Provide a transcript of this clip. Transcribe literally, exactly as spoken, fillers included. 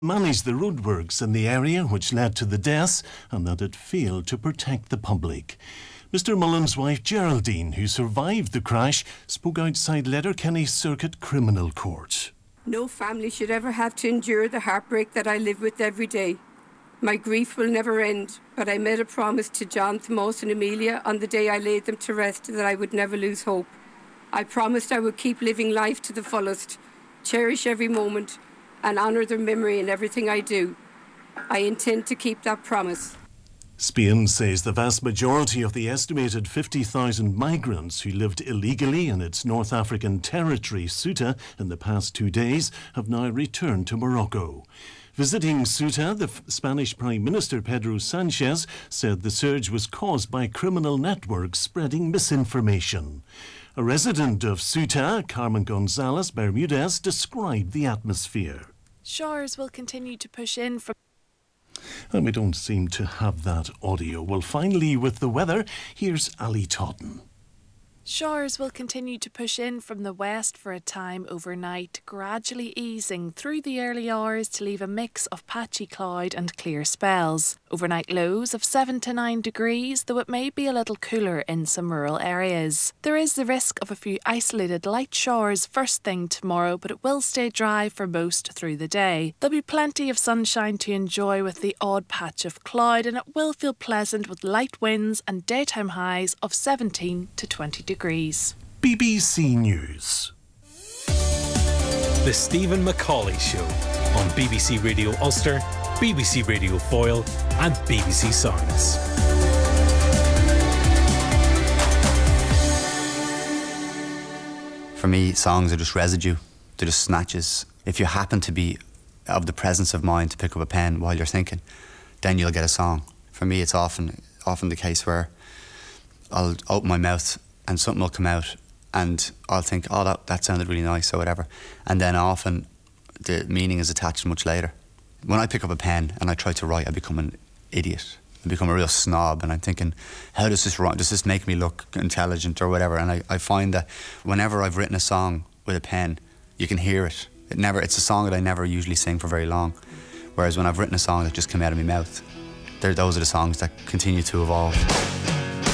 managed the roadworks in the area which led to the deaths and that it failed to protect the public. Mister Mullen's wife Geraldine, who survived the crash, spoke outside Letterkenny Circuit Criminal Court. No family should ever have to endure the heartbreak that I live with every day. My grief will never end, but I made a promise to John, Thomos and Amelia on the day I laid them to rest that I would never lose hope. I promised I would keep living life to the fullest, cherish every moment, and honour their memory in everything I do. I intend to keep that promise. Spain says the vast majority of the estimated fifty thousand migrants who lived illegally in its North African territory, Ceuta, in the past two days have now returned to Morocco. Visiting Ceuta, the Spanish Prime Minister Pedro Sanchez said the surge was caused by criminal networks spreading misinformation. A resident of Ceuta, Carmen Gonzalez Bermudez, described the atmosphere. Showers will continue to push in from... And we don't seem to have that audio. Well, finally, with the weather, here's Ali Totten. Showers will continue to push in from the west for a time overnight, gradually easing through the early hours to leave a mix of patchy cloud and clear spells. Overnight lows of seven to nine degrees, though it may be a little cooler in some rural areas. There is the risk of a few isolated light showers first thing tomorrow, but it will stay dry for most through the day. There'll be plenty of sunshine to enjoy with the odd patch of cloud, and it will feel pleasant with light winds and daytime highs of seventeen to twenty degrees. B B C News. The Stephen Macaulay Show on B B C Radio Ulster, B B C Radio Foyle and B B C Sounds. For me, songs are just residue. They're just snatches. If you happen to be of the presence of mind to pick up a pen while you're thinking, then you'll get a song. For me, it's often often the case where I'll open my mouth and something will come out and I'll think, oh, that, that sounded really nice or whatever. And then often the meaning is attached much later. When I pick up a pen and I try to write, I become an idiot. I become a real snob, and I'm thinking, how does this write? Does this make me look intelligent or whatever? And I, I find that whenever I've written a song with a pen, you can hear it. It never. It's a song that I never usually sing for very long. Whereas when I've written a song that just came out of my mouth, those are the songs that continue to evolve.